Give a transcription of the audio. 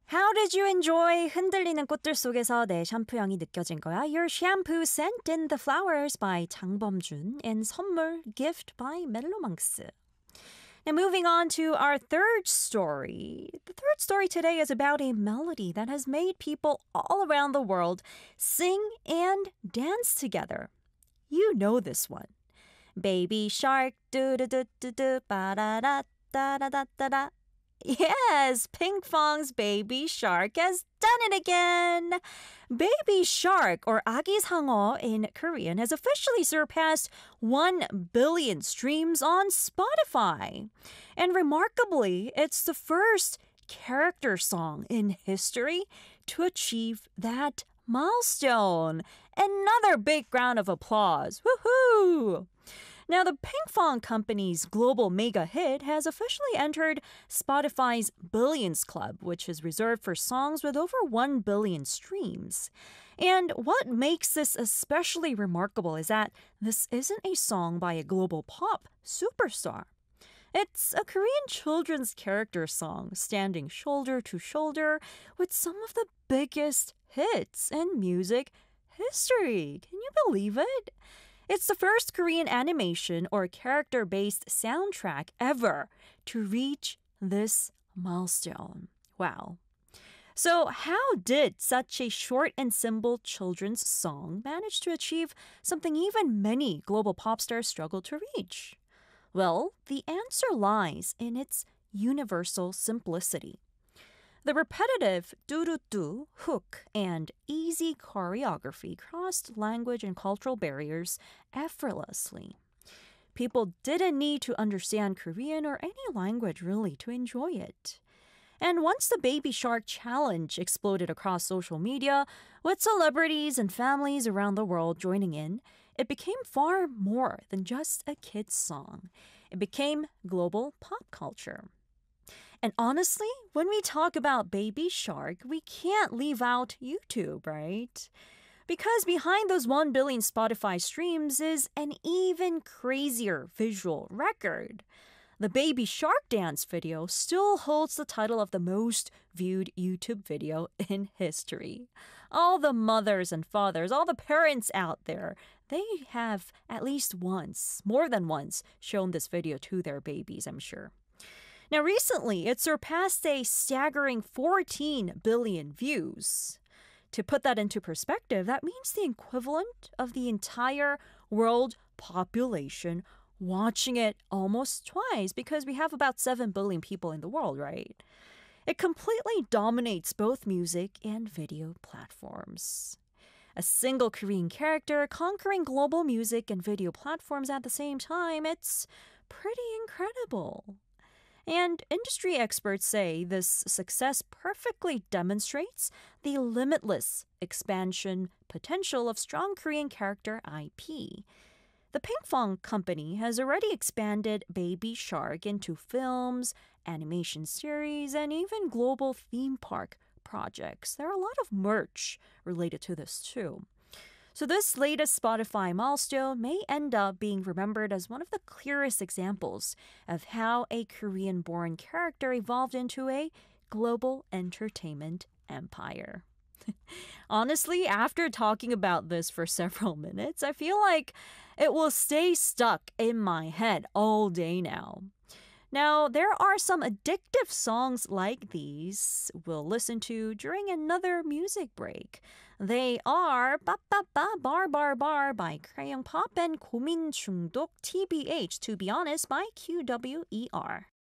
How did you enjoy 흔들리는 꽃들 속에서 내 샴푸향이 느껴진 거야? Your shampoo scent in the flowers by 장범준 and 선물 gift by 멜로망스. Now moving on to our third story. The third story today is about a melody that has made people all around the world sing and dance together. You know this one. Baby shark, do-do-do-do-do, ba-da-da-da-da-da-da. Yes, Pinkfong's Baby Shark has done it again. Baby Shark, or 아기 상어 in Korean, has officially surpassed 1 billion streams on Spotify. And remarkably, it's the first character song in history to achieve that milestone. Another big round of applause. Woohoo! Now, the Pinkfong Company's global mega hit has officially entered Spotify's Billions Club, which is reserved for songs with over 1 billion streams. And what makes this especially remarkable is that this isn't a song by a global pop superstar. It's a Korean children's character song standing shoulder to shoulder with some of the biggest hits in music history. Can you believe it? It's the first Korean animation or character-based soundtrack ever to reach this milestone. Wow. So how did such a short and simple children's song manage to achieve something even many global pop stars struggle to reach? Well, the answer lies in its universal simplicity. The repetitive do-do-do hook and easy choreography crossed language and cultural barriers effortlessly. People didn't need to understand Korean or any language really to enjoy it. And once the Baby Shark Challenge exploded across social media, with celebrities and families around the world joining in, it became far more than just a kid's song. It became global pop culture. And honestly, when we talk about Baby Shark, we can't leave out YouTube, right? Because behind those 1 billion Spotify streams is an even crazier visual record. The Baby Shark dance video still holds the title of the most viewed YouTube video in history. All the mothers and fathers, all the parents out there, they have at least once, more than once, shown this video to their babies, I'm sure. Now, recently, it surpassed a staggering 14 billion views. To put that into perspective, that means the equivalent of the entire world population watching it almost twice, because we have about 7 billion people in the world, right? It completely dominates both music and video platforms. A single Korean character conquering global music and video platforms at the same time, it's pretty incredible. And industry experts say this success perfectly demonstrates the limitless expansion potential of strong Korean character IP. The Pinkfong Company has already expanded Baby Shark into films, animation series, and even global theme park projects. There are a lot of merch related to this too. So this latest Spotify milestone may end up being remembered as one of the clearest examples of how a Korean-born character evolved into a global entertainment empire. Honestly, after talking about this for several minutes, I feel like it will stay stuck in my head all day now. Now, there are some addictive songs like these we'll listen to during another music break. They are Ba Ba Ba Bar Bar Bar by Crayon Pop and 고민 중독 TBH, to be honest, by QWER.